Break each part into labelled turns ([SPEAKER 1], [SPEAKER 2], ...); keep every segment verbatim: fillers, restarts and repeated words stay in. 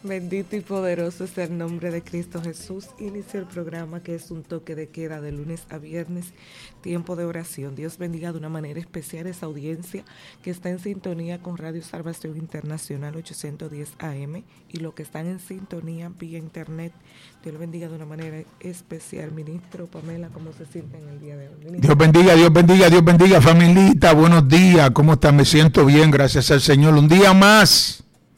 [SPEAKER 1] Bendito y poderoso es el nombre de Cristo Jesús. Inicia el programa que es un toque de queda de lunes a viernes, tiempo de oración. Dios bendiga de una manera especial esa audiencia que está en sintonía con Radio Salvación Internacional ochocientos diez A M y los que están en sintonía vía internet. Dios bendiga de una manera especial. Ministro Pamela, ¿cómo se siente en el día de hoy? Ministro.
[SPEAKER 2] Dios bendiga, Dios bendiga, Dios bendiga, familita. Buenos días, ¿cómo están? Me siento bien, gracias al Señor. Un día más.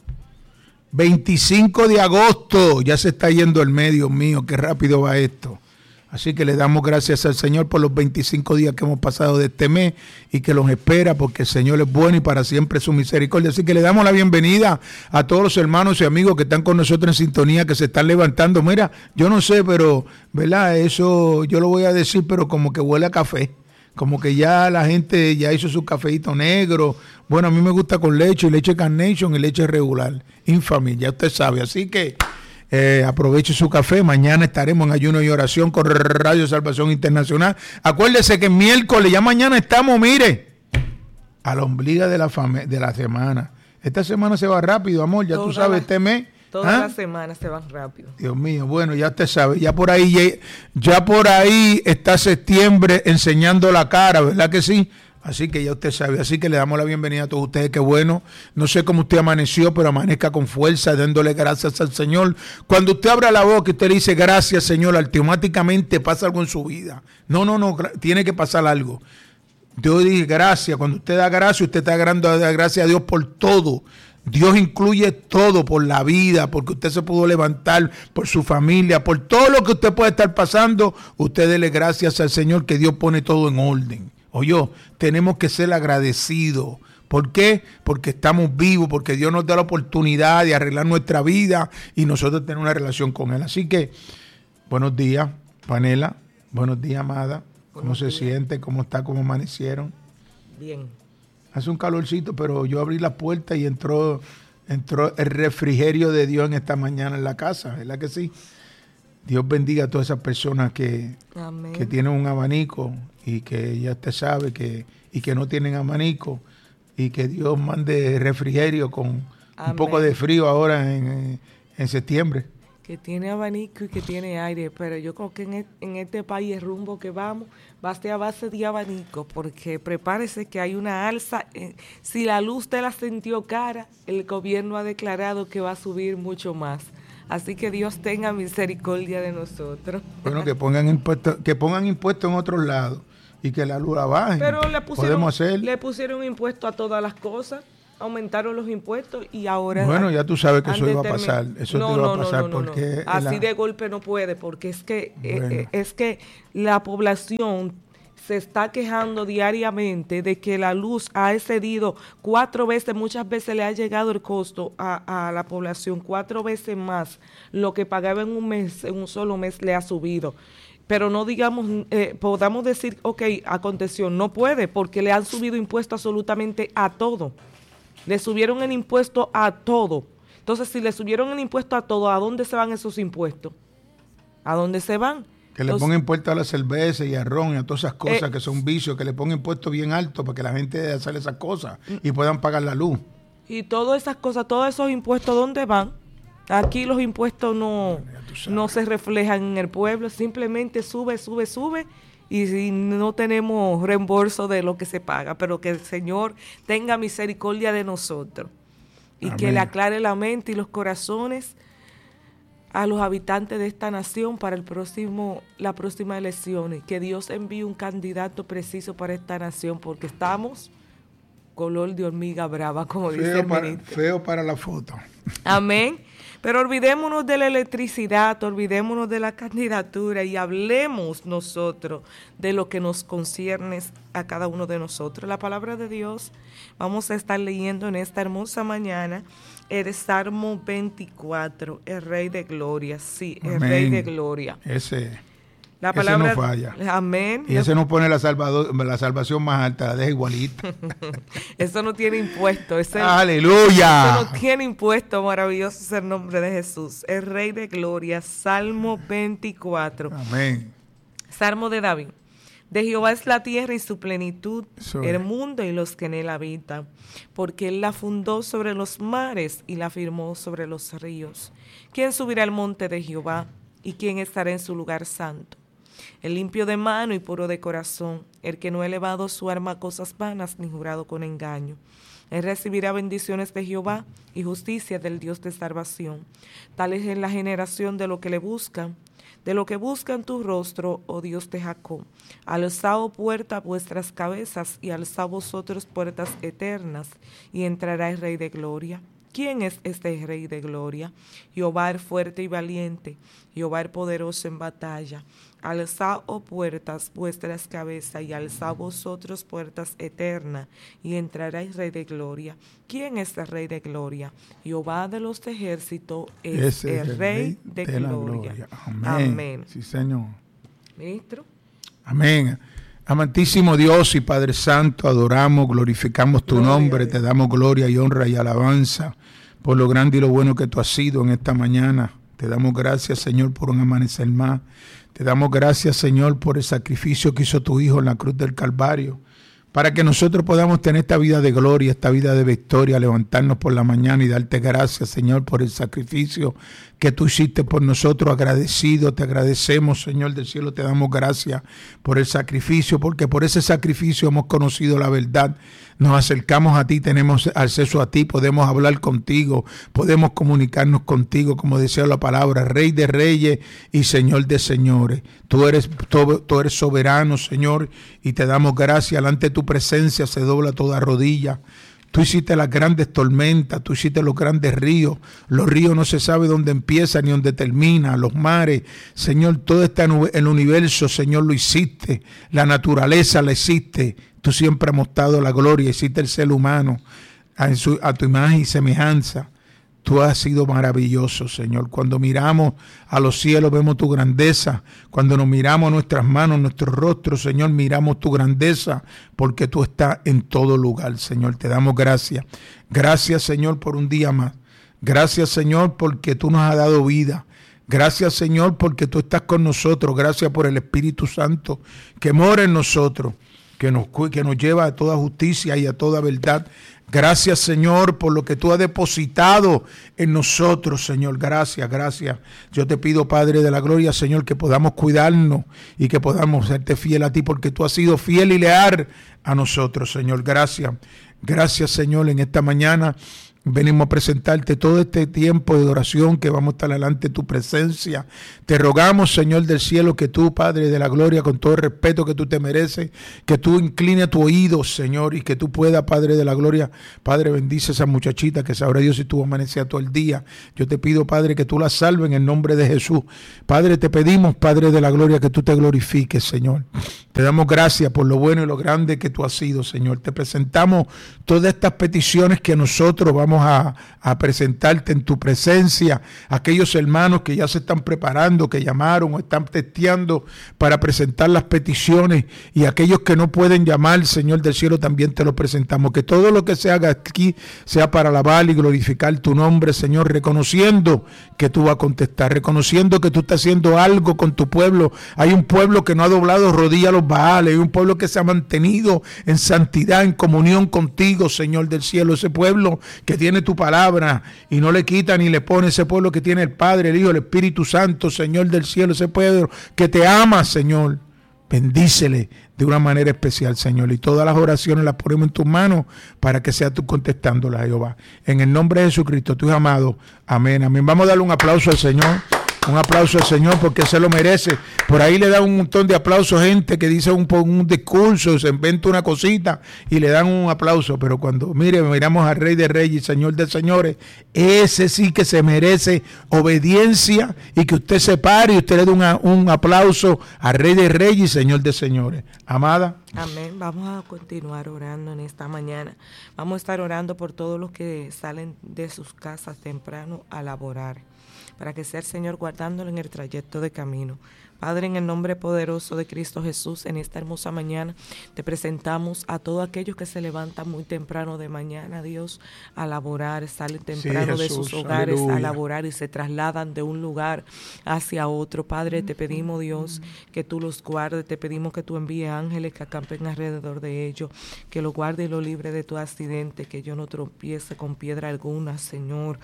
[SPEAKER 2] veinticinco de agosto, ya se está yendo el mes, Dios mío, qué rápido va esto. Así que le damos gracias al Señor por los veinticinco días que hemos pasado de este mes y que los espera porque el Señor es bueno y para siempre su misericordia. Así que le damos la bienvenida a todos los hermanos y amigos que están con nosotros en sintonía, que se están levantando. Mira, yo no sé, pero, ¿verdad? Eso yo lo voy a decir, pero como que huele a café. Como que ya la gente ya hizo su cafeíto negro. Bueno, a mí me gusta con leche, y leche Carnation y leche regular. Infamil, ya usted sabe. Así que eh, aproveche su café. Mañana estaremos en ayuno y oración con Radio Salvación Internacional. Acuérdese que miércoles, ya mañana estamos, mire, a la ombliga de la, fame, de la semana. Esta semana se va rápido, amor, ya Toda tú sabes, la... este mes.
[SPEAKER 1] Todas ¿Ah? las semanas se van rápido.
[SPEAKER 2] Dios mío, bueno, ya usted sabe, ya por ahí ya, ya por ahí está septiembre enseñando la cara, ¿verdad que sí? Así que ya usted sabe, así que le damos la bienvenida a todos ustedes, qué bueno. No sé cómo usted amaneció, pero amanezca con fuerza, dándole gracias al Señor. Cuando usted abra la boca y usted le dice gracias, Señor, automáticamente pasa algo en su vida. No, no, no, tiene que pasar algo. Dios dice gracias, cuando usted da gracias, usted está dando gracias a Dios por todo. Dios incluye todo, por la vida, porque usted se pudo levantar, por su familia, por todo lo que usted puede estar pasando. Usted dele gracias al Señor que Dios pone todo en orden. Oye, tenemos que ser agradecidos. ¿Por qué? Porque estamos vivos, porque Dios nos da la oportunidad de arreglar nuestra vida y nosotros tenemos una relación con Él. Así que, buenos días, Panela. Buenos días, amada. ¿Cómo buenos se días. siente? ¿Cómo está? ¿Cómo amanecieron?
[SPEAKER 1] Bien.
[SPEAKER 2] Hace un calorcito, pero yo abrí la puerta y entró, entró el refrigerio de Dios en esta mañana en la casa, ¿verdad que sí? Dios bendiga a todas esas personas que, que tienen un abanico y que ya usted sabe que, y que no tienen abanico y que Dios mande refrigerio con Amén. Un poco de frío ahora en, en septiembre.
[SPEAKER 1] Que tiene abanico y que tiene aire, pero yo creo que en, e- en este país el rumbo que vamos va a ser a base de abanico, porque prepárese que hay una alza. Eh, si la luz te la sintió cara, el gobierno ha declarado que va a subir mucho más. Así que Dios tenga misericordia de nosotros.
[SPEAKER 2] Bueno, que pongan impuestos, que pongan impuestos en otros lados y que la luz la bajen.
[SPEAKER 1] Pero le pusieron,
[SPEAKER 2] podemos hacer.
[SPEAKER 1] le pusieron impuesto a todas las cosas. Aumentaron los impuestos y ahora...
[SPEAKER 2] Bueno, ya tú sabes que eso iba a pasar. Eso
[SPEAKER 1] no,
[SPEAKER 2] te iba
[SPEAKER 1] no,
[SPEAKER 2] a pasar
[SPEAKER 1] no, no, no,
[SPEAKER 2] porque...
[SPEAKER 1] no. Así
[SPEAKER 2] la...
[SPEAKER 1] de golpe no puede, porque es que,
[SPEAKER 2] bueno.
[SPEAKER 1] eh, es que la población se está quejando diariamente de que la luz ha excedido cuatro veces, muchas veces le ha llegado el costo a, a la población, cuatro veces más lo que pagaba en un mes, en un solo mes le ha subido. Pero no digamos, eh, podamos decir, ok, aconteció, no puede, porque le han subido impuestos absolutamente a todo. Le subieron el impuesto a todo. Entonces, si le subieron el impuesto a todo, ¿a dónde se van esos impuestos? ¿A dónde se van?
[SPEAKER 2] Que
[SPEAKER 1] Entonces,
[SPEAKER 2] le pongan impuestos a la cerveza y al ron y a todas esas cosas
[SPEAKER 1] eh,
[SPEAKER 2] que son vicios, que le pongan impuestos bien altos para que la gente haga esas cosas y puedan pagar la luz.
[SPEAKER 1] Y todas esas cosas, todos esos impuestos, ¿dónde van? Aquí los impuestos no, no se reflejan en el pueblo, simplemente sube, sube, sube. Y si no tenemos reembolso de lo que se paga, pero que el Señor tenga misericordia de nosotros y Amén. Que le aclare la mente y los corazones a los habitantes de esta nación para el próximo, la próxima elección, y que Dios envíe un candidato preciso para esta nación, porque estamos color de hormiga brava, como
[SPEAKER 2] feo
[SPEAKER 1] dice el
[SPEAKER 2] para,
[SPEAKER 1] ministro.
[SPEAKER 2] Feo para la foto.
[SPEAKER 1] Amén. Pero olvidémonos de la electricidad, olvidémonos de la candidatura y hablemos nosotros de lo que nos concierne a cada uno de nosotros. La palabra de Dios vamos a estar leyendo en esta hermosa mañana el Salmo veinticuatro, el Rey de Gloria. Sí, el Amén. Rey de Gloria.
[SPEAKER 2] Ese,
[SPEAKER 1] la palabra,
[SPEAKER 2] ese no falla.
[SPEAKER 1] Amén.
[SPEAKER 2] Y ese no pone la, salvador, la salvación más alta, la deja igualita.
[SPEAKER 1] Eso no tiene impuesto. Ese,
[SPEAKER 2] ¡Aleluya!
[SPEAKER 1] Eso no tiene impuesto. Maravilloso es el nombre de Jesús. El Rey de Gloria. Salmo veinticuatro.
[SPEAKER 2] Amén.
[SPEAKER 1] Salmo de David. De Jehová es la tierra y su plenitud,
[SPEAKER 2] Eso
[SPEAKER 1] el
[SPEAKER 2] es.
[SPEAKER 1] mundo y los que en él habitan, porque él la fundó sobre los mares y la firmó sobre los ríos. ¿Quién subirá al monte de Jehová y quién estará en su lugar santo? El limpio de mano y puro de corazón, el que no ha elevado su alma a cosas vanas ni jurado con engaño. Él recibirá bendiciones de Jehová y justicia del Dios de salvación. Tal es en la generación de lo que le buscan, de lo que buscan tu rostro, oh Dios de Jacob. Alzad puertas vuestras cabezas y alzad vosotros puertas eternas, y entrará el Rey de gloria. ¿Quién es este Rey de gloria? Jehová el fuerte y valiente, Jehová el poderoso en batalla. Alzad, oh puertas, vuestras cabezas, y alzad vosotros puertas eternas, y entrará el Rey de gloria. ¿Quién es el Rey de gloria? Jehová de los ejércitos es, es el, el Rey de, de gloria. gloria.
[SPEAKER 2] Amén. Amén. Sí, Señor.
[SPEAKER 1] Ministro.
[SPEAKER 2] Amén. Amantísimo Dios y Padre Santo, adoramos, glorificamos tu gloria nombre, te damos gloria y honra y alabanza por lo grande y lo bueno que tú has sido en esta mañana. Te damos gracias, Señor, por un amanecer más. Te damos gracias, Señor, por el sacrificio que hizo tu Hijo en la cruz del Calvario, para que nosotros podamos tener esta vida de gloria, esta vida de victoria, levantarnos por la mañana y darte gracias, Señor, por el sacrificio que tú hiciste por nosotros. Agradecido, te agradecemos, Señor del cielo, te damos gracias por el sacrificio, porque por ese sacrificio hemos conocido la verdad. Nos acercamos a ti, tenemos acceso a ti, podemos hablar contigo, podemos comunicarnos contigo, como decía la palabra, Rey de reyes y Señor de señores. Tú eres, tú, tú eres soberano, Señor, y te damos gracias. Delante de tu presencia se dobla toda rodilla. Tú hiciste las grandes tormentas, tú hiciste los grandes ríos. Los ríos no se sabe dónde empieza ni dónde termina. Los mares, Señor, todo está en el universo, Señor, lo hiciste. La naturaleza la hiciste. Tú siempre has mostrado la gloria, hiciste el ser humano a, su, a tu imagen y semejanza. Tú has sido maravilloso, Señor. Cuando miramos a los cielos vemos tu grandeza. Cuando nos miramos a nuestras manos, nuestros rostros, Señor, miramos tu grandeza, porque tú estás en todo lugar, Señor. Te damos gracias. Gracias, Señor, por un día más. Gracias, Señor, porque tú nos has dado vida. Gracias, Señor, porque tú estás con nosotros. Gracias por el Espíritu Santo que mora en nosotros, que nos, que nos lleva a toda justicia y a toda verdad. Gracias, Señor, por lo que tú has depositado en nosotros, Señor. Gracias, gracias. Yo te pido, Padre de la gloria, Señor, que podamos cuidarnos y que podamos serte fiel a ti, porque tú has sido fiel y leal a nosotros, Señor. Gracias. Gracias, Señor, en esta mañana venimos a presentarte todo este tiempo de oración que vamos a estar delante de tu presencia. Te rogamos, Señor del cielo, que tú, Padre de la gloria, con todo el respeto que tú te mereces, que tú inclines tu oído, Señor, y que tú puedas, Padre de la gloria, Padre, bendice a esa muchachita que sabrá Dios si tú amanecías todo el día. Yo te pido, Padre, que tú la salves en el nombre de Jesús. Padre, te pedimos, Padre de la gloria, que tú te glorifiques, Señor. Te damos gracias por lo bueno y lo grande que tú has sido, Señor. Te presentamos todas estas peticiones que nosotros vamos A, a presentarte en tu presencia. Aquellos hermanos que ya se están preparando, que llamaron o están testeando para presentar las peticiones, y aquellos que no pueden llamar, Señor del cielo, también te lo presentamos. Que todo lo que se haga aquí sea para alabar y glorificar tu nombre, Señor, reconociendo que tú vas a contestar, reconociendo que tú estás haciendo algo con tu pueblo. Hay un pueblo que no ha doblado rodilla a los Baales, hay un pueblo que se ha mantenido en santidad, en comunión contigo, Señor del cielo. Ese pueblo que tiene tu palabra y no le quita ni le pone, ese pueblo que tiene el Padre, el Hijo, el Espíritu Santo, Señor del cielo, ese pueblo que te ama, Señor. Bendícele de una manera especial, Señor, y todas las oraciones las ponemos en tus manos para que seas tú contestándolas, Jehová. En el nombre de Jesucristo, tu Hijo amado. Amén, amén. Vamos a darle un aplauso al Señor. Un aplauso al Señor, porque se lo merece. Por ahí le dan un montón de aplausos, gente que dice un, un discurso, se inventa una cosita y le dan un aplauso. Pero cuando, mire, miramos al Rey de Reyes y Señor de Señores, ese sí que se merece obediencia, y que usted se pare y usted le dé una, un aplauso al Rey de Reyes y Señor de Señores. Amada.
[SPEAKER 1] Amén. Vamos a continuar orando en esta mañana. Vamos a estar orando por todos los que salen de sus casas temprano a laborar, para que sea el Señor guardándolo en el trayecto de camino. Padre, en el nombre poderoso de Cristo Jesús, en esta hermosa mañana te presentamos a todos aquellos que se levantan muy temprano de mañana, Dios, a laborar, salen temprano sí, de sus hogares, aleluya, a laborar y se trasladan de un lugar hacia otro. Padre, te pedimos, Dios, que tú los guardes, te pedimos que tú envíes ángeles que acampen alrededor de ellos, que los guarde y los libre de tu accidente, que yo no tropiece con piedra alguna, Señor.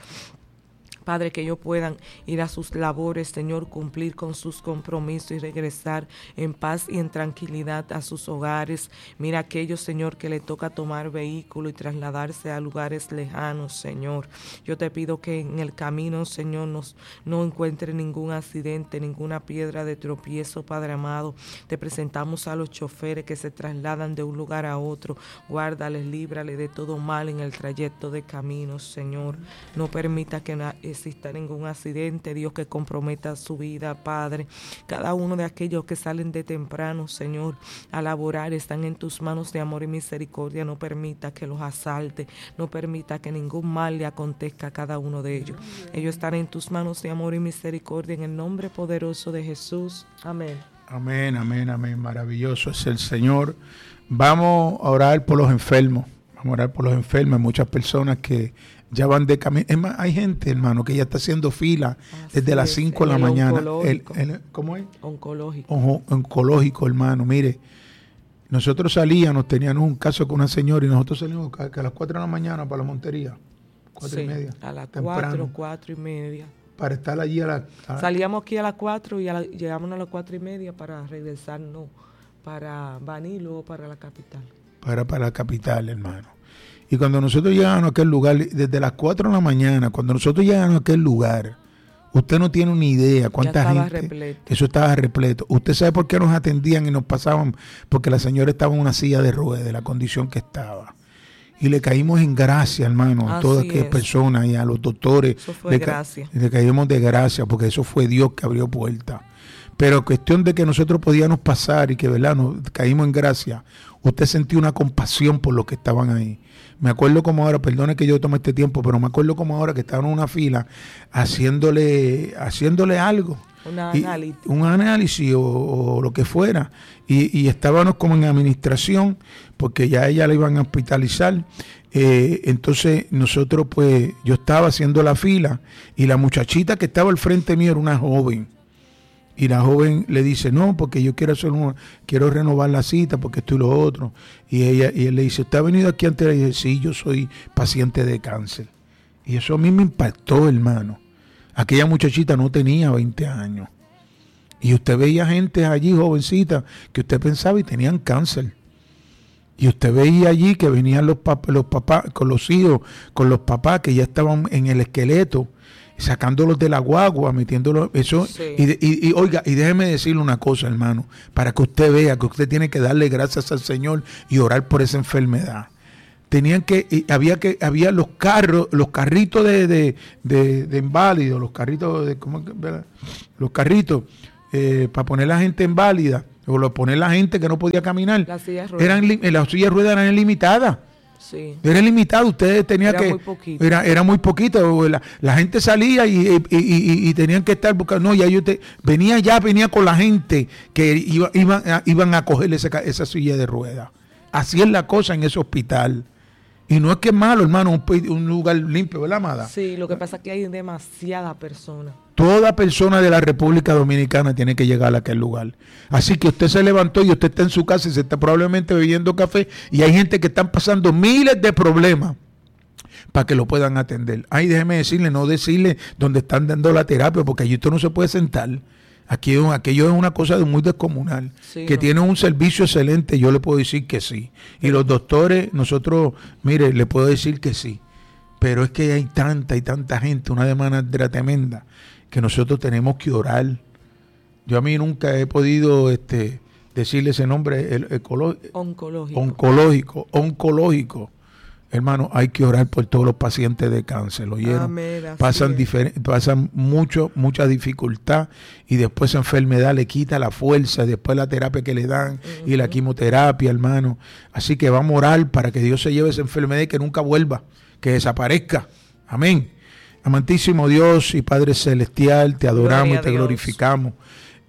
[SPEAKER 1] Padre, que ellos puedan ir a sus labores, Señor, cumplir con sus compromisos y regresar en paz y en tranquilidad a sus hogares. Mira a aquellos, Señor, que le toca tomar vehículo y trasladarse a lugares lejanos, Señor. Yo te pido que en el camino, Señor, nos, no encuentre ningún accidente, ninguna piedra de tropiezo, Padre amado. Te presentamos a los choferes que se trasladan de un lugar a otro. Guárdales, líbrales de todo mal en el trayecto de camino, Señor. No permita que na- exista ningún accidente, Dios, que comprometa su vida, Padre. Cada uno de aquellos que salen de temprano, Señor, a laborar, están en tus manos de amor y misericordia. No permita que los asalte, no permita que ningún mal le acontezca a cada uno de ellos. Ellos están en tus manos de amor y misericordia, en el nombre poderoso de Jesús. Amén.
[SPEAKER 2] Amén, amén, amén. Maravilloso es el Señor. Vamos a orar por los enfermos. Vamos a orar por los enfermos. Hay muchas personas que ya van de camino. Es más, hay gente, hermano, que ya está haciendo fila Así desde las cinco de la mañana. El, el, ¿Cómo es?
[SPEAKER 1] Oncológico.
[SPEAKER 2] Ojo, oncológico, hermano. Mire, nosotros salíamos, teníamos un caso con una señora y nosotros salimos que a las cuatro de la mañana para la Montería. Cuatro
[SPEAKER 1] sí,
[SPEAKER 2] y media.
[SPEAKER 1] A las cuatro, cuatro y media.
[SPEAKER 2] Para estar allí a las...
[SPEAKER 1] Salíamos aquí a las cuatro y a la, llegamos a las cuatro y media para regresarnos para Baní y luego para la capital.
[SPEAKER 2] Para, para la capital, hermano. Y cuando nosotros llegamos a aquel lugar, desde las cuatro de la mañana, cuando nosotros llegamos a aquel lugar, usted no tiene ni idea cuánta
[SPEAKER 1] ya estaba
[SPEAKER 2] gente.
[SPEAKER 1] Repleto.
[SPEAKER 2] Eso estaba repleto. Usted sabe por qué nos atendían y nos pasaban, porque la señora estaba en una silla de ruedas, de la condición que estaba. Y le caímos en gracia, hermano, a
[SPEAKER 1] Así
[SPEAKER 2] todas aquellas
[SPEAKER 1] es.
[SPEAKER 2] personas y a los doctores.
[SPEAKER 1] Eso fue
[SPEAKER 2] le,
[SPEAKER 1] gracia.
[SPEAKER 2] Le caímos de gracia, porque eso fue Dios que abrió puertas. Pero cuestión de que nosotros podíamos pasar y que, ¿verdad?, nos caímos en gracia. Usted sentía una compasión por los que estaban ahí. Me acuerdo como ahora, perdone que yo tome este tiempo, pero me acuerdo como ahora que estaban en una fila haciéndole, haciéndole algo.
[SPEAKER 1] Un análisis.
[SPEAKER 2] Y, un análisis o, o lo que fuera. Y, y estábamos como en administración, porque ya ella la iban a hospitalizar. Eh, entonces nosotros, pues, yo estaba haciendo la fila y la muchachita que estaba al frente mío era una joven. Y la joven le dice, no, porque yo quiero hacer una, quiero renovar la cita, porque esto y lo otro. Y ella y él le dice, ¿usted ha venido aquí antes? Y dice, sí, yo soy paciente de cáncer. Y eso a mí me impactó, hermano. Aquella muchachita no tenía veinte años. Y usted veía gente allí, jovencita, que usted pensaba y tenían cáncer. Y usted veía allí que venían los, pap- los papás, con los hijos, con los papás que ya estaban en el esqueleto, sacándolos de la guagua, metiéndolos, eso,
[SPEAKER 1] Sí.
[SPEAKER 2] y, y, y oiga, y déjeme decirle una cosa, hermano, para que usted vea que usted tiene que darle gracias al Señor y orar por esa enfermedad. Tenían que, y había que, había los carros, los carritos de, de, de, de inválidos, los carritos de, ¿cómo que, verdad? Los carritos, eh, para poner la gente inválida, o lo poner la gente que no podía caminar,
[SPEAKER 1] Las sillas de ruedas.
[SPEAKER 2] eran, li- las sillas de ruedas eran limitadas.
[SPEAKER 1] Sí.
[SPEAKER 2] Era limitado, ustedes tenían
[SPEAKER 1] Era
[SPEAKER 2] que...
[SPEAKER 1] muy poquito.
[SPEAKER 2] Era, era muy poquito. La, la gente salía y, y, y, y, y tenían que estar buscando. No, ya yo te, venía ya, venía con la gente que iba, iban, a, iban a coger esa, esa silla de ruedas. Así es la cosa en ese hospital. Y no es que es malo, hermano, un, un lugar limpio, ¿verdad, amada?
[SPEAKER 1] Sí, lo que pasa es que hay demasiadas personas.
[SPEAKER 2] Toda persona de la República Dominicana tiene que llegar a aquel lugar. Así que usted se levantó y usted está en su casa y se está probablemente bebiendo café y hay gente que están pasando miles de problemas para que lo puedan atender. Ay, déjeme decirle, no decirle dónde están dando la terapia, porque allí usted no se puede sentar. Aquí aquello es una cosa muy descomunal.
[SPEAKER 1] Sí,
[SPEAKER 2] que
[SPEAKER 1] no.
[SPEAKER 2] tiene un servicio excelente, yo le puedo decir que sí. Y los doctores, nosotros, mire, le puedo decir que sí. Pero es que hay tanta y tanta gente, una demanda tremenda, que nosotros tenemos que orar. Yo a mí nunca he podido este, decirle ese nombre, el, ecolo-
[SPEAKER 1] Oncológico.
[SPEAKER 2] oncológico, oncológico. Hermano, hay que orar por todos los pacientes de cáncer, ¿lo oyeron?
[SPEAKER 1] Amén, así
[SPEAKER 2] pasan
[SPEAKER 1] es.
[SPEAKER 2] difer- pasan mucho, mucha dificultad y después esa enfermedad le quita la fuerza, después la terapia que le dan uh-huh. y la quimioterapia, hermano. Así que vamos a orar para que Dios se lleve esa enfermedad y que nunca vuelva, que desaparezca. Amén. Amantísimo Dios y Padre Celestial, te adoramos y te glorificamos.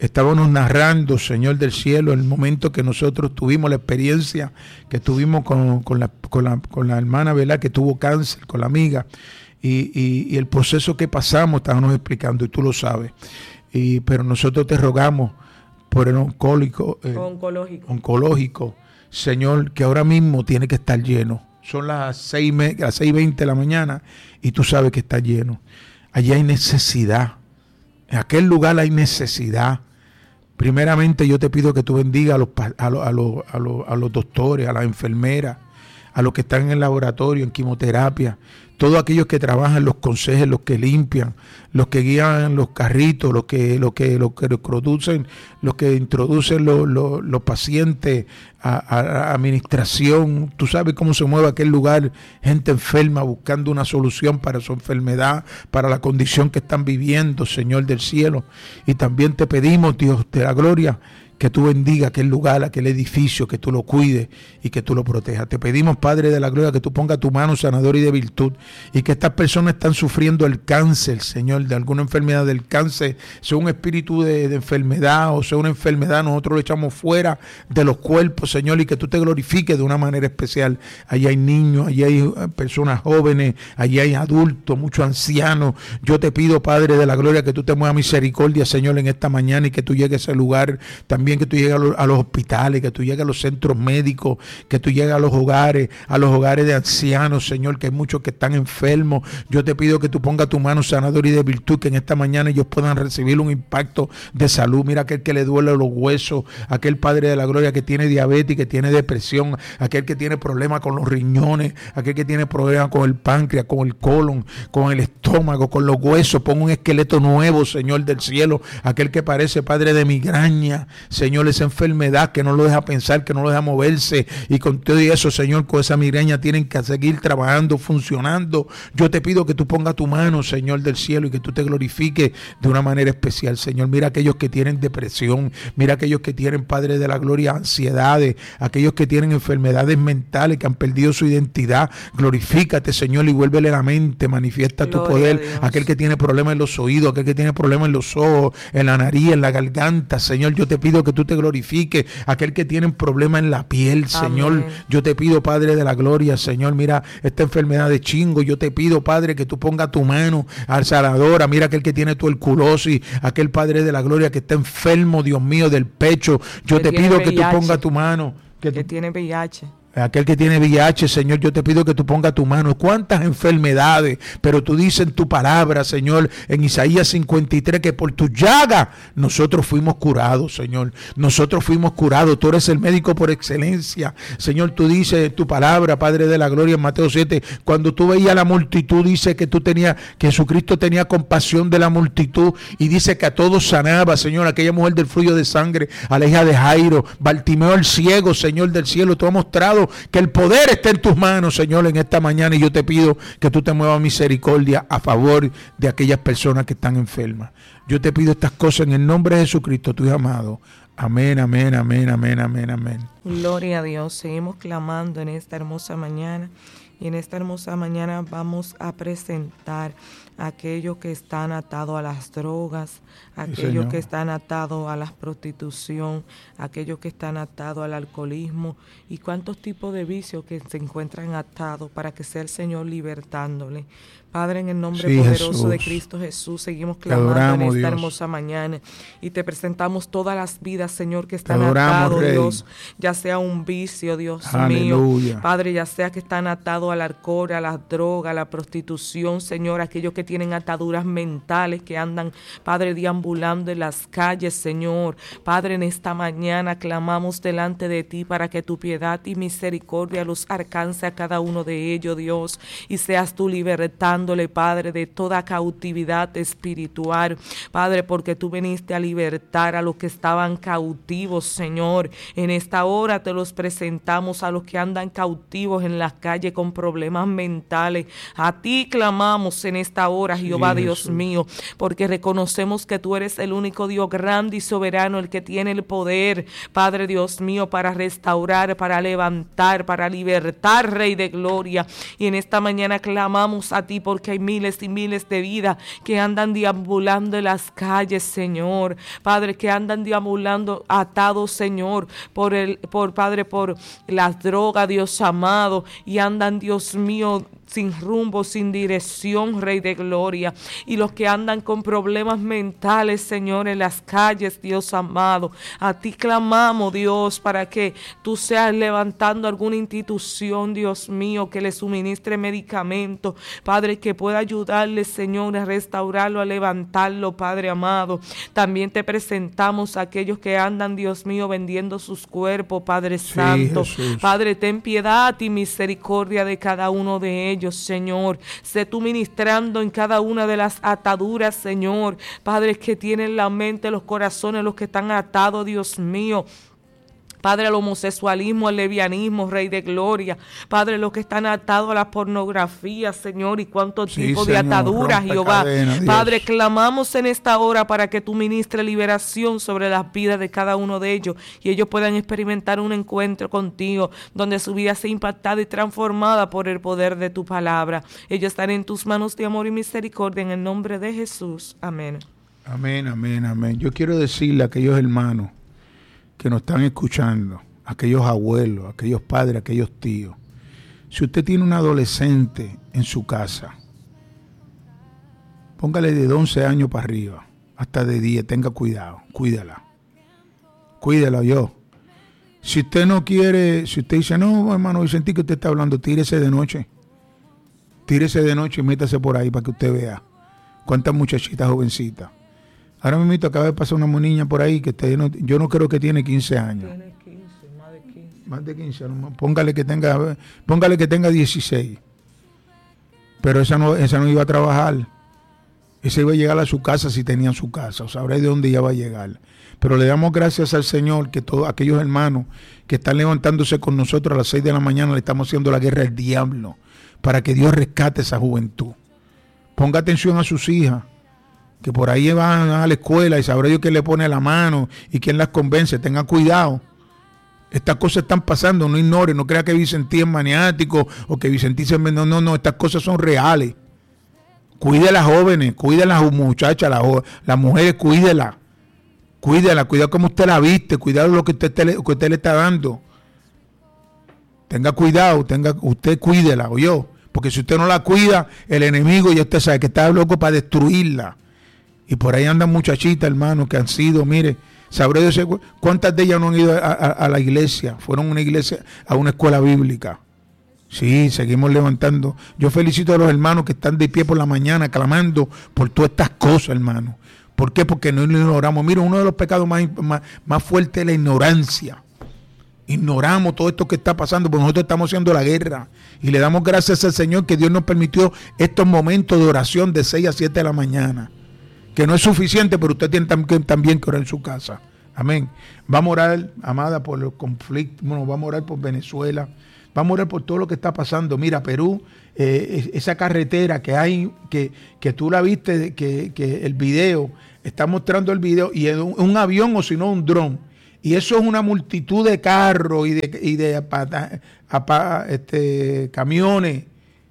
[SPEAKER 2] estábamos narrando, Señor del cielo, el momento que nosotros tuvimos la experiencia que tuvimos con, con, la, con, la, con la hermana, ¿verdad?, que tuvo cáncer, con la amiga, y, y, y el proceso que pasamos, estábamos explicando, y tú lo sabes. Y, pero nosotros te rogamos por el oncólico, eh,
[SPEAKER 1] oncológico.
[SPEAKER 2] oncológico, Señor, que ahora mismo tiene que estar lleno. Son las seis y veinte de la mañana y tú sabes que está lleno. Allí hay necesidad. En aquel lugar hay necesidad. Primeramente yo te pido que tú bendigas a los, a los, a los, a los, a los doctores, a las enfermeras, a los que están en el laboratorio, en quimioterapia, todos aquellos que trabajan, los consejeros, los que limpian, los que guían los carritos, los que, los que, los que introducen, los que introducen los, los, los pacientes a, a, a administración. Tú sabes cómo se mueve aquel lugar, gente enferma buscando una solución para su enfermedad, para la condición que están viviendo, Señor del cielo. Y también te pedimos, Dios de la gloria, que tú bendiga aquel lugar, aquel edificio, que tú lo cuides y que tú lo protejas. Te pedimos, Padre de la gloria, que tú pongas tu mano sanadora y de virtud, y que estas personas están sufriendo el cáncer, Señor, de alguna enfermedad del cáncer, sea un espíritu de, de enfermedad o sea una enfermedad, nosotros lo echamos fuera de los cuerpos, Señor, y que tú te glorifiques de una manera especial. Allí hay niños, allí hay personas jóvenes, allí hay adultos, muchos ancianos. Yo te pido, Padre de la gloria, que tú te muevas misericordia, Señor, en esta mañana, y que tú llegues a ese lugar también, que tú llegues a los, a los hospitales, que tú llegues a los centros médicos, que tú llegues a los hogares, a los hogares de ancianos, Señor, que hay muchos que están enfermos. Yo te pido que tú pongas tu mano sanadora y de virtud, que en esta mañana ellos puedan recibir un impacto de salud. Mira aquel que le duele los huesos, aquel Padre de la gloria que tiene diabetes, que tiene depresión, aquel que tiene problemas con los riñones, aquel que tiene problemas con el páncreas, con el colon, con el estómago, con los huesos. Pon un esqueleto nuevo, Señor del cielo, aquel que parece, Padre, de migraña, Señor, esa enfermedad que no lo deja pensar, que no lo deja moverse, y con todo eso, Señor, con esa migraña tienen que seguir trabajando, funcionando. Yo te pido que tú pongas tu mano, Señor del cielo, y que tú te glorifiques de una manera especial, Señor. Mira aquellos que tienen depresión, mira aquellos que tienen, Padre de la gloria, ansiedades, aquellos que tienen enfermedades mentales, que han perdido su identidad. Glorifícate, Señor, y vuélvele la mente, manifiesta Gloria tu poder. Aquel que tiene problemas en los oídos, aquel que tiene problemas en los ojos, en la nariz, en la garganta, Señor, yo te pido que tú te glorifiques. Aquel que tiene problemas en la piel, Señor, amén. Yo te pido, Padre de la gloria, Señor, mira esta enfermedad de chingo, yo te pido, Padre, que tú pongas tu mano al sanadora. Mira aquel que tiene tuberculosis, aquel Padre de la gloria que está enfermo, Dios mío, del pecho, yo que te pido V I H, que tú pongas tu mano. Que,
[SPEAKER 1] que
[SPEAKER 2] tú,
[SPEAKER 1] tiene V I H.
[SPEAKER 2] Aquel que tiene V I H, Señor, yo te pido que tú pongas tu mano. ¿Cuántas enfermedades? Pero tú dices en tu palabra, Señor, en Isaías cincuenta y tres, que por tu llaga nosotros fuimos curados, Señor. Nosotros fuimos curados. Tú eres el médico por excelencia. Señor, tú dices en tu palabra, Padre de la gloria, en Mateo siete, cuando tú veías a la multitud, dice que tú tenías, que Jesucristo tenía compasión de la multitud, y dice que a todos sanaba, Señor. Aquella mujer del flujo de sangre, a la hija de Jairo, Bartimeo el ciego, Señor del cielo, tú has mostrado que el poder está en tus manos, Señor, en esta mañana, y yo te pido que tú te muevas misericordia a favor de aquellas personas que están enfermas. Yo te pido estas cosas en el nombre de Jesucristo, tu Hijo amado. Amén, amén, amén, amén, amén, amén.
[SPEAKER 1] Gloria a Dios. Seguimos clamando en esta hermosa mañana, y en esta hermosa mañana vamos a presentar a aquellos que están atados a las drogas, a aquellos sí, que están atados a la prostitución, a aquellos que están atados al alcoholismo, y cuántos tipos de vicios que se encuentran atados, para que sea el Señor libertándole. Padre, en el nombre sí, poderoso Jesús. de Cristo Jesús, seguimos clamando adoramos, en esta Dios. hermosa mañana, y te presentamos todas las vidas, Señor, que están atados, Dios, ya sea un vicio, Dios Aleluya. mío, Padre, ya sea que están atados al alcohol, a las drogas, a la prostitución, Señor, aquellos que tienen ataduras mentales, que andan, Padre, deambulando en las calles, Señor. Padre, en esta mañana clamamos delante de ti para que tu piedad y misericordia los alcance a cada uno de ellos, Dios, y seas tú libertando, Padre, de toda cautividad espiritual, Padre, porque tú viniste a libertar a los que estaban cautivos, Señor. En esta hora te los presentamos, a los que andan cautivos en las calles con problemas mentales. A ti clamamos en esta hora, Jehová,
[SPEAKER 2] sí,
[SPEAKER 1] Dios
[SPEAKER 2] Jesús.
[SPEAKER 1] mío, porque reconocemos que tú eres el único Dios grande y soberano, el que tiene el poder, Padre Dios mío, para restaurar, para levantar, para libertar, Rey de gloria. Y en esta mañana clamamos a ti porque hay miles y miles de vidas que andan deambulando en las calles, Señor. Padre, que andan deambulando atados, Señor, por el, por Padre, por las drogas, Dios amado, y andan, Dios mío, sin rumbo, sin dirección, Rey de gloria. Y los que andan con problemas mentales, Señor, en las calles, Dios amado, a ti clamamos, Dios, para que tú seas levantando alguna institución, Dios mío, que le suministre medicamentos, Padre, que pueda ayudarle, Señor, a restaurarlo, a levantarlo, Padre amado. También te presentamos a aquellos que andan, Dios mío, vendiendo sus cuerpos, Padre
[SPEAKER 2] Sí,
[SPEAKER 1] Santo.
[SPEAKER 2] Jesús.
[SPEAKER 1] Padre, ten piedad y misericordia de cada uno de ellos, Señor. Sé tú ministrando en cada una de las ataduras, Señor. Padre, que tienen la mente, los corazones, los que están atados, Dios mío. Padre, al homosexualismo, al lesbianismo, Rey de gloria. Padre, los que están atados a la pornografía, Señor, y cuántos
[SPEAKER 2] Sí,
[SPEAKER 1] tipos de
[SPEAKER 2] Señor,
[SPEAKER 1] ataduras,
[SPEAKER 2] rompe
[SPEAKER 1] Jehová.
[SPEAKER 2] cadena, Dios.
[SPEAKER 1] Padre, clamamos en esta hora para que tú ministres liberación sobre las vidas de cada uno de ellos y ellos puedan experimentar un encuentro contigo, donde su vida sea impactada y transformada por el poder de tu palabra. Ellos están en tus manos de amor y misericordia, en el nombre de Jesús. Amén.
[SPEAKER 2] Amén, amén, amén. Yo quiero decirle a aquellos hermanos que nos están escuchando, aquellos abuelos, aquellos padres, aquellos tíos, si usted tiene un adolescente en su casa, póngale de once años para arriba, hasta de diez, tenga cuidado, cuídala, cuídala yo. Si usted no quiere, si usted dice, no, hermano Vicentí, que usted está hablando, tírese de noche, tírese de noche y métase por ahí para que usted vea cuántas muchachitas jovencitas. Ahora mismo acaba de pasar una niña por ahí que usted no, yo no creo que tiene quince años.
[SPEAKER 1] Tiene quince, más de quince.
[SPEAKER 2] Más de quince, no, póngale que tenga, póngale que tenga dieciséis. Pero esa no, esa no iba a trabajar. Esa iba a llegar a su casa si tenía su casa. O sabrá de dónde ella va a llegar. Pero le damos gracias al Señor que todos aquellos hermanos que están levantándose con nosotros a las seis de la mañana le estamos haciendo la guerra al diablo para que Dios rescate esa juventud. Ponga atención a sus hijas, que por ahí van a la escuela y sabrá Dios quién le pone la mano y quién las convence. Tengan cuidado. Estas cosas están pasando, no ignore, no crea que Vicentí es maniático o que Vicentí se... No, no, no, estas cosas son reales. Cuide a las jóvenes, cuide a las muchachas, las, las mujeres, cuídela. Cuídela, cuidado como usted la viste, cuidado lo que usted, que usted le está dando. Tenga cuidado, tenga, usted cuídela, oyó. Porque si usted no la cuida, el enemigo ya usted sabe que está loco para destruirla. Y por ahí andan muchachitas, hermanos, que han sido, mire, sabré Dios cuántas de ellas no han ido a, a, a la iglesia, fueron a una iglesia, a una escuela bíblica. Sí, seguimos levantando. Yo felicito a los hermanos que están de pie por la mañana clamando por todas estas cosas, hermanos. ¿Por qué? Porque no lo ignoramos. Mira, uno de los pecados más, más, más fuertes es la ignorancia. Ignoramos todo esto que está pasando, porque nosotros estamos haciendo la guerra. Y le damos gracias al Señor que Dios nos permitió estos momentos de oración de seis a siete de la mañana. Que no es suficiente, pero usted tiene también, también que orar en su casa. Amén. Vamos a orar, amada, por los conflictos. Bueno, vamos a orar por Venezuela. Vamos a orar por todo lo que está pasando. Mira, Perú, eh, esa carretera que hay, que, que tú la viste, que, que el video, está mostrando el video, y es un, un avión o si no un dron. Y eso es una multitud de carros y de, y de apa, apa, este, camiones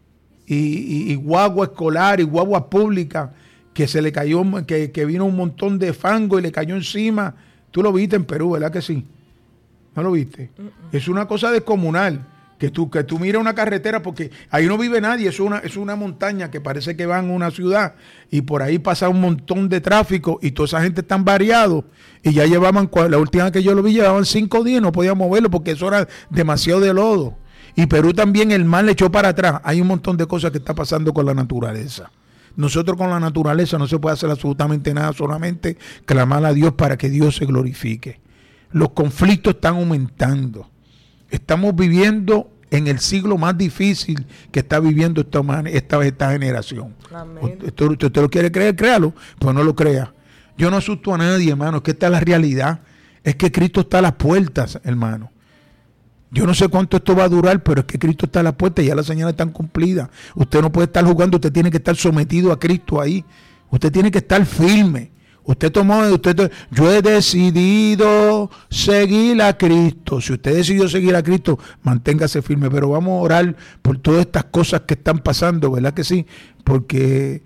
[SPEAKER 2] y, y, y guagua escolar y guagua pública que se le cayó, que, que vino un montón de fango y le cayó encima. Tú lo viste en Perú, ¿verdad que sí? ¿No lo viste? Uh-uh. Es una cosa descomunal. Que tú, que tú miras una carretera, porque ahí no vive nadie, es una, es una montaña que parece que van a una ciudad y por ahí pasa un montón de tráfico y toda esa gente están variados y ya llevaban, la última vez que yo lo vi, llevaban cinco días, no podían moverlo porque eso era demasiado de lodo. Y Perú también, el mar le echó para atrás. Hay un montón de cosas que está pasando con la naturaleza. Nosotros con la naturaleza no se puede hacer absolutamente nada, solamente clamar a Dios para que Dios se glorifique. Los conflictos están aumentando. Estamos viviendo en el siglo más difícil que está viviendo esta, esta, esta generación. Usted, usted lo quiere creer, créalo, pues no lo crea. Yo no asusto a nadie, hermano, es que esta es la realidad. Es que Cristo está a las puertas, hermano. Yo no sé cuánto esto va a durar, pero es que Cristo está a la puerta y ya las señales están cumplidas. Usted no puede estar jugando, usted tiene que estar sometido a Cristo ahí. Usted tiene que estar firme. Usted tomó, usted, yo he decidido seguir a Cristo. Si usted decidió seguir a Cristo, manténgase firme. Pero vamos a orar por todas estas cosas que están pasando, ¿verdad que sí? Porque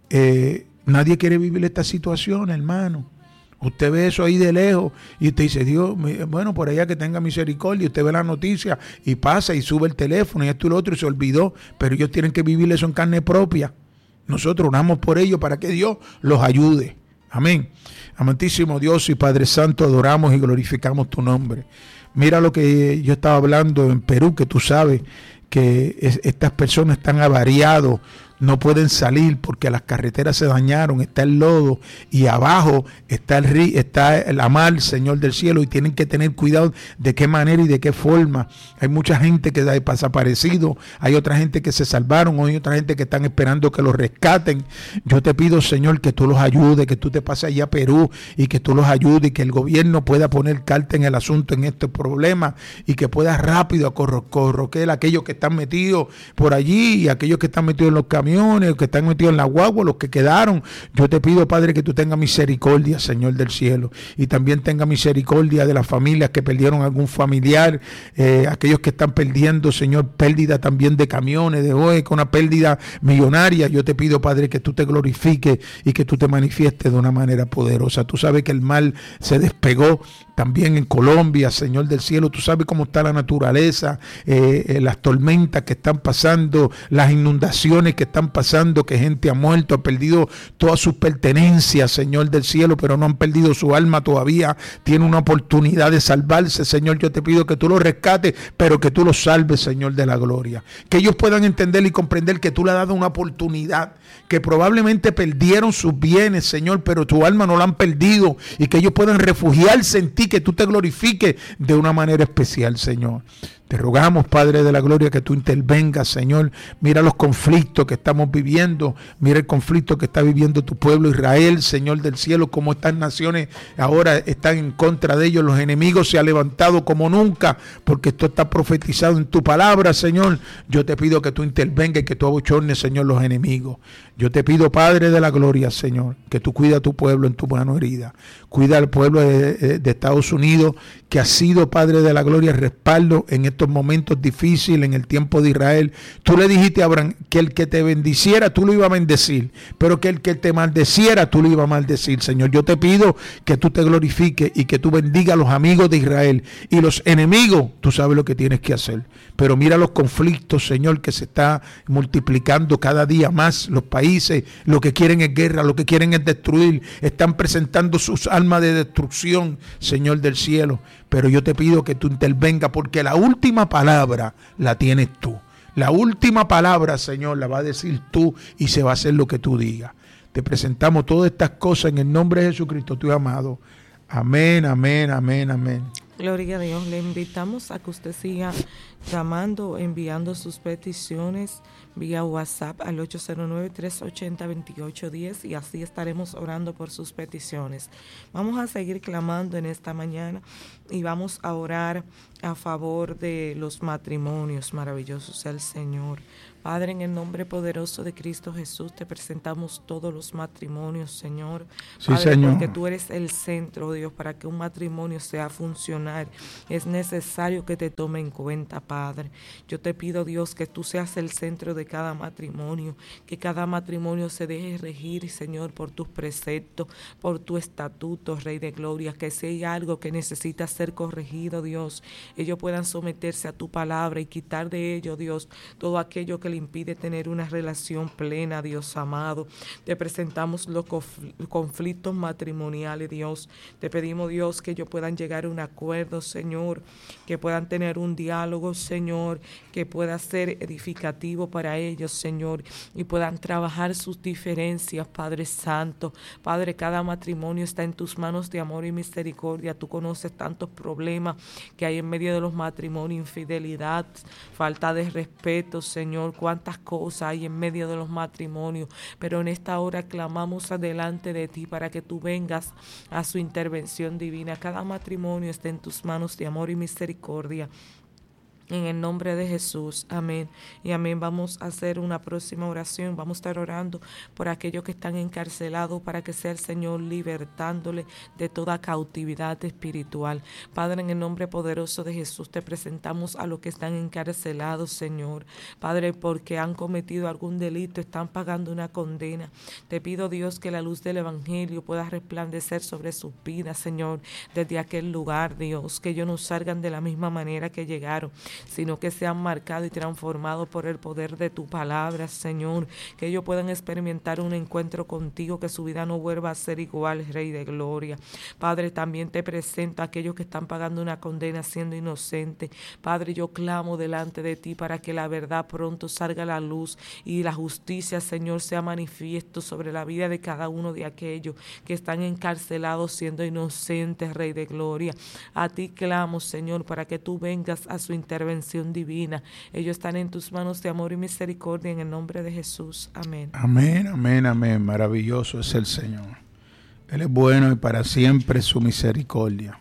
[SPEAKER 2] eh, nadie quiere vivir esta situación, hermano. Usted ve eso ahí de lejos y usted dice, Dios, bueno, por allá que tenga misericordia. Usted ve la noticia y pasa y sube el teléfono y esto y lo otro y se olvidó. Pero ellos tienen que vivir eso en carne propia. Nosotros oramos por ellos para que Dios los ayude. Amén. Amantísimo Dios y Padre Santo, adoramos y glorificamos tu nombre. Mira lo que yo estaba hablando en Perú, que tú sabes que es, estas personas están avariados, no pueden salir porque las carreteras se dañaron, está el lodo y abajo está el río, está la mar, Señor del cielo, y tienen que tener cuidado de qué manera y de qué forma. Hay mucha gente que ha desaparecido, hay otra gente que se salvaron, hay otra gente que están esperando que los rescaten. Yo te pido, Señor, que tú los ayudes, que tú te pases allá a Perú y que tú los ayudes y que el gobierno pueda poner carta en el asunto, en este problema, y que pueda rápido corroquear a aquellos que están metidos por allí y aquellos que están metidos en los camiones, los que están metidos en la guagua, los que quedaron. Yo te pido, Padre, que tú tengas misericordia, Señor del cielo, y también tenga misericordia de las familias que perdieron algún familiar, eh, aquellos que están perdiendo, Señor, pérdida también de camiones, de hoy, con una pérdida millonaria. Yo te pido, Padre, que tú te glorifiques y que tú te manifiestes de una manera poderosa. Tú sabes que el mal se despegó también en Colombia, Señor del cielo. Tú sabes cómo está la naturaleza, eh, eh, las tormentas que están pasando, las inundaciones que están pasando, que gente ha muerto, ha perdido todas sus pertenencias, Señor del cielo, pero no han perdido su alma todavía. Tiene una oportunidad de salvarse, Señor. Yo te pido que tú los rescates, pero que tú los salves, Señor de la gloria. Que ellos puedan entender y comprender que tú le has dado una oportunidad, que probablemente perdieron sus bienes, Señor, pero tu alma no la han perdido, y que ellos puedan refugiarse en ti, que tú te glorifiques de una manera especial, Señor. Te rogamos, Padre de la gloria, que tú intervengas, Señor. Mira los conflictos que estamos viviendo. Mira el conflicto que está viviendo tu pueblo Israel, Señor del cielo, como estas naciones ahora están en contra de ellos. Los enemigos se han levantado como nunca, porque esto está profetizado en tu palabra, Señor. Yo te pido que tú intervengas y que tú abochornes, Señor, los enemigos. Yo te pido, Padre de la gloria, Señor, que tú cuida a tu pueblo en tu mano herida. Cuida al pueblo de, de Estados Unidos, que ha sido, Padre de la gloria, respaldo en estos momentos difíciles, en el tiempo de Israel. Tú le dijiste a Abraham que el que te bendiciera, tú lo ibas a bendecir, pero que el que te maldeciera, tú lo ibas a maldecir, Señor. Yo te pido que tú te glorifiques y que tú bendigas a los amigos de Israel, y los enemigos, tú sabes lo que tienes que hacer. Pero mira los conflictos, Señor, que se está multiplicando cada día más. Los países lo que quieren es guerra, lo que quieren es destruir, están presentando sus armas de destrucción, Señor del cielo. Pero yo te pido que tú intervengas, porque la última palabra la tienes tú. La última palabra, Señor, la va a decir tú, y se va a hacer lo que tú digas. Te presentamos todas estas cosas en el nombre de Jesucristo, tu amado. Amén, amén, amén, amén.
[SPEAKER 1] Gloria a Dios. Le invitamos a que usted siga llamando, enviando sus peticiones vía WhatsApp al ocho cero nueve, tres ocho cero, dos ocho uno cero, y así estaremos orando por sus peticiones. Vamos a seguir clamando en esta mañana y vamos a orar a favor de los matrimonios. Maravilloso sea el Señor. Padre, en el nombre poderoso de Cristo Jesús, te presentamos todos los matrimonios, Señor.
[SPEAKER 2] Sí,
[SPEAKER 1] Padre,
[SPEAKER 2] Señor.
[SPEAKER 1] porque tú eres el centro, Dios, para que un matrimonio sea funcional. Es necesario que te tome en cuenta, Padre. Yo te pido, Dios, que tú seas el centro de cada matrimonio, que cada matrimonio se deje regir, Señor, por tus preceptos, por tu estatuto, Rey de Gloria, que si hay algo que necesita ser corregido, Dios, ellos puedan someterse a tu palabra y quitar de ellos, Dios, todo aquello que le impide tener una relación plena, Dios amado. Te presentamos los conflictos matrimoniales, Dios. Te pedimos, Dios, que ellos puedan llegar a un acuerdo, Señor, que puedan tener un diálogo, Señor, que pueda ser edificativo para ellos, Señor, y puedan trabajar sus diferencias, Padre Santo. Padre, cada matrimonio está en tus manos de amor y misericordia. Tú conoces tantos problemas que hay en medio de los matrimonios: infidelidad, falta de respeto, Señor, cuántas cosas hay en medio de los matrimonios, pero en esta hora clamamos adelante de ti para que tú vengas a su intervención divina. Cada matrimonio está en tus manos de amor y misericordia. En el nombre de Jesús, amén. Y amén. Vamos a hacer una próxima oración. Vamos a estar orando por aquellos que están encarcelados para que sea el Señor libertándole de toda cautividad espiritual. Padre, en el nombre poderoso de Jesús, te presentamos a los que están encarcelados, Señor. Padre, porque han cometido algún delito, están pagando una condena. Te pido, Dios, que la luz del Evangelio pueda resplandecer sobre sus vidas, Señor, desde aquel lugar, Dios, que ellos no salgan de la misma manera que llegaron, sino que sean marcados y transformados por el poder de tu palabra, Señor, que ellos puedan experimentar un encuentro contigo, que su vida no vuelva a ser igual, Rey de Gloria. Padre, también te presento a aquellos que están pagando una condena siendo inocentes. Padre, yo clamo delante de ti para que la verdad pronto salga a la luz y la justicia, Señor, sea manifiesto sobre la vida de cada uno de aquellos que están encarcelados siendo inocentes, Rey de Gloria. A ti clamo, Señor, para que tú vengas a su intervención divina. Ellos están en tus manos de amor y misericordia, en el nombre de Jesús. Amén.
[SPEAKER 2] Amén, amén, amén. Maravilloso es el Señor. Él es bueno y para siempre su misericordia.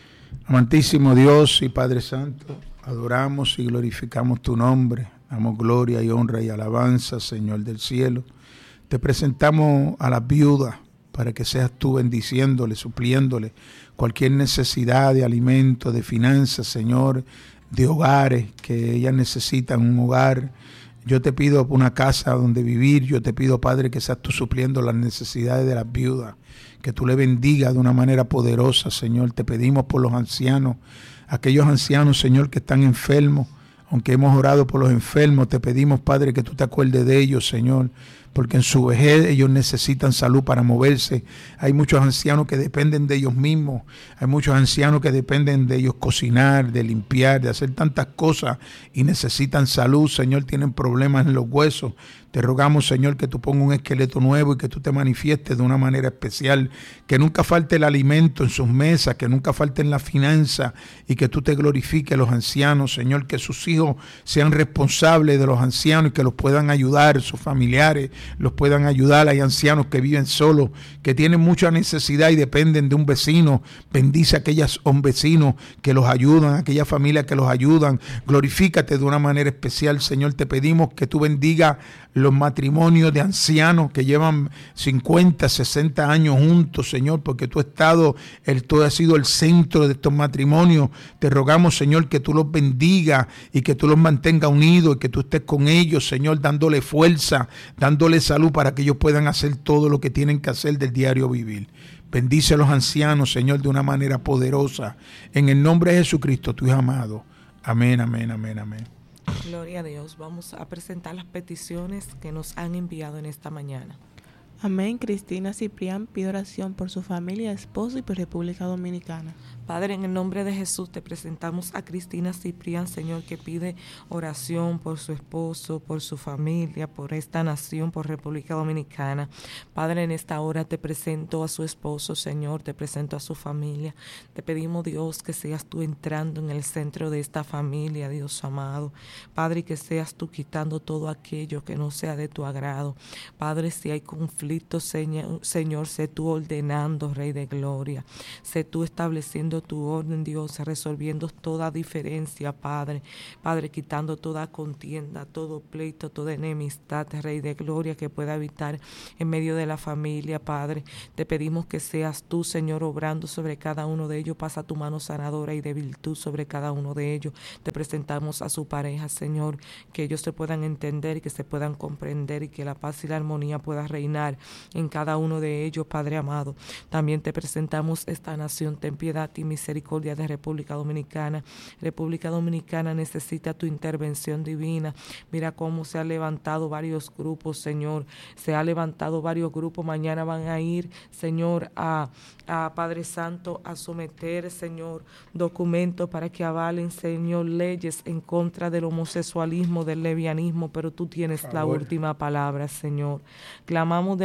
[SPEAKER 2] Amantísimo Dios y Padre Santo, adoramos y glorificamos tu nombre. Damos gloria y honra y alabanza, Señor del cielo. Te presentamos a las viudas para que seas tú bendiciéndole, supliéndole cualquier necesidad de alimento, de finanzas, Señor, de hogares, que ellas necesitan un hogar. Yo te pido una casa donde vivir. Yo te pido, Padre, que seas tú supliendo las necesidades de las viudas, que tú le bendigas de una manera poderosa, Señor. Te pedimos por los ancianos, aquellos ancianos, Señor, que están enfermos. Aunque hemos orado por los enfermos, te pedimos, Padre, que tú te acuerdes de ellos, Señor, porque en su vejez ellos necesitan salud para moverse. Hay muchos ancianos que dependen de ellos mismos. Hay muchos ancianos que dependen de ellos cocinar, de limpiar, de hacer tantas cosas y necesitan salud, Señor. Tienen problemas en los huesos. Te rogamos, Señor, que tú pongas un esqueleto nuevo y que tú te manifiestes de una manera especial, que nunca falte el alimento en sus mesas, que nunca falten las finanzas y que tú te glorifiques a los ancianos, Señor, que sus hijos sean responsables de los ancianos y que los puedan ayudar, sus familiares los puedan ayudar. Hay ancianos que viven solos, que tienen mucha necesidad y dependen de un vecino. Bendice a aquellos vecinos que los ayudan, a aquellas familias que los ayudan. Glorifícate de una manera especial, Señor. Te pedimos que tú bendigas los matrimonios de ancianos que llevan cincuenta, sesenta años juntos, Señor, porque tú has estado, el, tú has sido el centro de estos matrimonios. Te rogamos, Señor, que tú los bendigas y que tú los mantengas unidos y que tú estés con ellos, Señor, dándole fuerza, dándole salud para que ellos puedan hacer todo lo que tienen que hacer del diario vivir. Bendice a los ancianos, Señor, de una manera poderosa. En el nombre de Jesucristo, tu Hijo amado. Amén, amén, amén, amén.
[SPEAKER 1] Gloria a Dios. Vamos a presentar las peticiones que nos han enviado en esta mañana.
[SPEAKER 3] Amén. Cristina Ciprián pide oración por su familia, esposo y por República Dominicana.
[SPEAKER 1] Padre, en el nombre de Jesús te presentamos a Cristina Ciprián, Señor, que pide oración por su esposo, por su familia, por esta nación, por República Dominicana. Padre, en esta hora te presento a su esposo, Señor, te presento a su familia. Te pedimos, Dios, que seas tú entrando en el centro de esta familia, Dios amado. Padre, que seas tú quitando todo aquello que no sea de tu agrado. Padre, si hay conflicto, Señor, Señor, sé tú ordenando, Rey de Gloria. Sé tú estableciendo tu orden, Dios, resolviendo toda diferencia, Padre. Padre, quitando toda contienda, todo pleito, toda enemistad, Rey de Gloria, que pueda habitar en medio de la familia, Padre. Te pedimos que seas tú, Señor, obrando sobre cada uno de ellos. Pasa tu mano sanadora y de virtud sobre cada uno de ellos. Te presentamos a su pareja, Señor, que ellos se puedan entender y que se puedan comprender y que la paz y la armonía pueda reinar en cada uno de ellos, Padre amado. También te presentamos esta nación. Ten piedad y misericordia de República Dominicana. República Dominicana necesita tu intervención divina. Mira cómo se han levantado varios grupos, Señor. Se han levantado varios grupos. Mañana van a ir, Señor, a, a Padre Santo, a someter, Señor, documentos para que avalen, Señor, leyes en contra del homosexualismo, del lesbianismo, pero tú tienes la última palabra, Señor. Clamamos del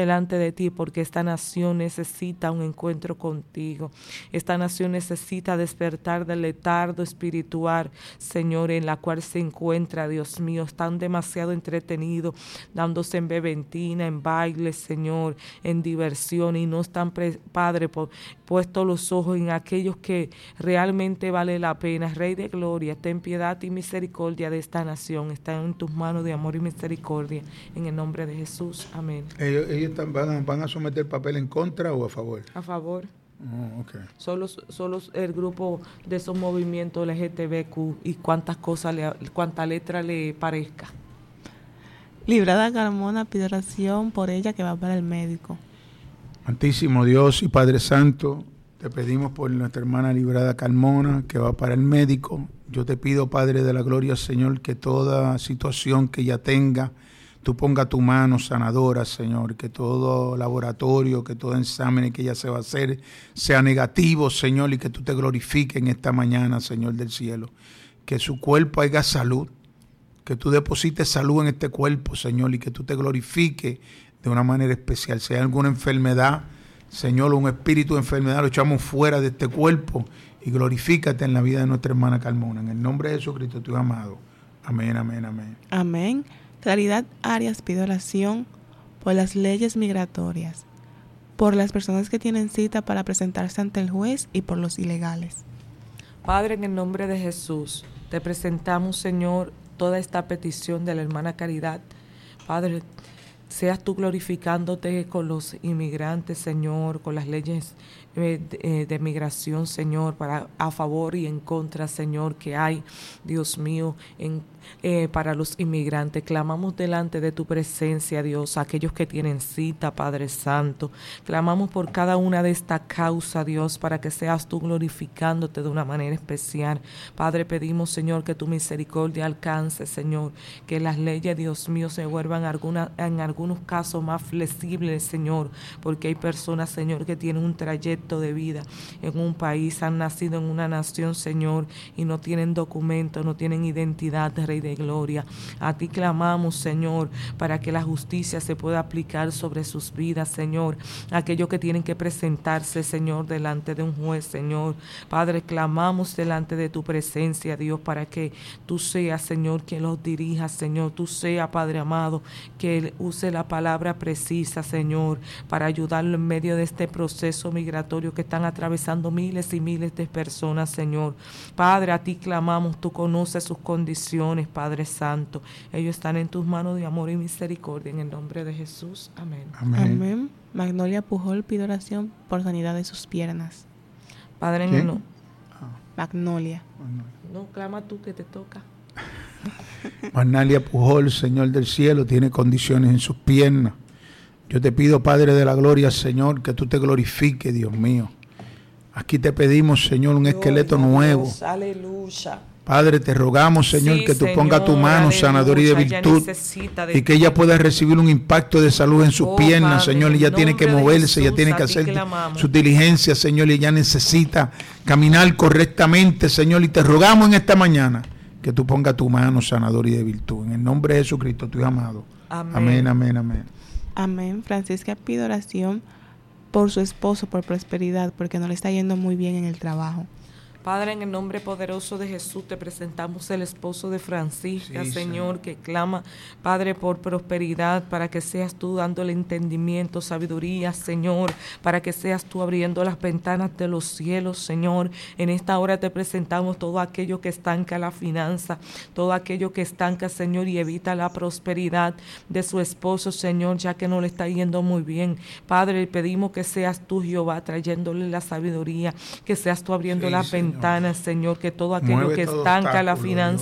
[SPEAKER 1] delante de ti porque esta nación necesita un encuentro contigo. Esta nación necesita despertar del letargo espiritual, Señor, en la cual se encuentra, Dios mío. Están demasiado entretenidos, dándose en beventina, en bailes, Señor, en diversión, y no están, pre- Padre, por, puestos los ojos en aquellos que realmente vale la pena. Rey de gloria, ten piedad y misericordia de esta nación. Está en tus manos de amor y misericordia. En el nombre de Jesús. Amén.
[SPEAKER 2] ¿Ellos, ellos están, van, a, van a someter papel en contra o a favor?
[SPEAKER 1] A favor.
[SPEAKER 2] Oh, okay.
[SPEAKER 1] Solo, solo el grupo de esos movimientos L G T B Q y cuántas cosas, le, cuánta letra le parezca.
[SPEAKER 3] Librada Carmona pide oración por ella que va para el médico.
[SPEAKER 2] Santísimo Dios y Padre Santo, te pedimos por nuestra hermana Librada Carmona, que va para el médico. Yo te pido, Padre de la Gloria, Señor, que toda situación que ella tenga, tú ponga tu mano sanadora, Señor, que todo laboratorio, que todo examen que ella se va a hacer sea negativo, Señor, y que tú te glorifiques en esta mañana, Señor del cielo. Que su cuerpo haya salud, que tú deposites salud en este cuerpo, Señor, y que tú te glorifiques de una manera especial. Si hay alguna enfermedad, Señor, un espíritu de enfermedad, lo echamos fuera de este cuerpo y glorifícate en la vida de nuestra hermana Carmona. En el nombre de Jesucristo, tu amado. Amén, amén, amén.
[SPEAKER 3] Amén. Claridad Arias pide oración por las leyes migratorias, por las personas que tienen cita para presentarse ante el juez y por los ilegales.
[SPEAKER 1] Padre, en el nombre de Jesús, te presentamos, Señor, toda esta petición de la hermana Caridad. Padre, seas tú glorificándote con los inmigrantes, Señor, con las leyes eh, de, de migración, Señor, para a favor y en contra, Señor, que hay, Dios mío, en Eh, para los inmigrantes. Clamamos delante de tu presencia, Dios, aquellos que tienen cita, Padre Santo. Clamamos por cada una de estas causas, Dios, para que seas tú glorificándote de una manera especial. Padre, pedimos, Señor, que tu misericordia alcance, Señor, que las leyes, Dios mío, se vuelvan alguna, en algunos casos más flexibles, Señor, porque hay personas, Señor, que tienen un trayecto de vida en un país, han nacido en una nación, Señor, y no tienen documentos, no tienen identidad, Rey de gloria. A ti clamamos, Señor, para que la justicia se pueda aplicar sobre sus vidas, Señor. Aquellos que tienen que presentarse, Señor, delante de un juez, Señor. Padre, clamamos delante de tu presencia, Dios, para que tú seas, Señor, quien los dirija, Señor. Tú seas, Padre amado, que él use la palabra precisa, Señor, para ayudarlo en medio de este proceso migratorio que están atravesando miles y miles de personas, Señor. Padre, a ti clamamos, tú conoces sus condiciones, Padre Santo. Ellos están en tus manos de amor y misericordia, en el nombre de Jesús. Amén.
[SPEAKER 3] Amén. Amén. Magnolia Pujol pide oración por sanidad de sus piernas.
[SPEAKER 1] Padre, en el no.
[SPEAKER 3] Magnolia.
[SPEAKER 1] No, clama tú que te toca.
[SPEAKER 2] Magnolia Pujol, Señor del cielo, tiene condiciones en sus piernas. Yo te pido, Padre de la Gloria, Señor, que tú te glorifiques, Dios mío. Aquí te pedimos, Señor, un Gloria esqueleto nuevo.
[SPEAKER 1] Dios, aleluya.
[SPEAKER 2] Padre, te rogamos, Señor, sí, que tú Señor, pongas tu mano sanadora y de virtud de y que ella pueda recibir un impacto de salud en sus oh, piernas, Padre, Señor, y ella tiene que moverse, Jesús, ella tiene que hacer su diligencia, Señor, y ella necesita caminar correctamente, Señor, y te rogamos en esta mañana que tú pongas tu mano sanadora y de virtud. En el nombre de Jesucristo, tu amado. Amén, amén, amén. Amén.
[SPEAKER 3] Amén. Francisca pide oración por su esposo, por prosperidad, porque no le está yendo muy bien en el trabajo.
[SPEAKER 1] Padre, en el nombre poderoso de Jesús, te presentamos el esposo de Francisca, sí, Señor, que clama, Padre, por prosperidad, para que seas tú dándole entendimiento, sabiduría, Señor, para que seas tú abriendo las ventanas de los cielos, Señor. En esta hora te presentamos todo aquello que estanca la finanza, todo aquello que estanca, Señor, y evita la prosperidad de su esposo, Señor, ya que no le está yendo muy bien. Padre, pedimos que seas tú, Jehová, trayéndole la sabiduría, que seas tú abriendo sí, las ventanas, Señor, que todo aquello Mueve que estanca la finanza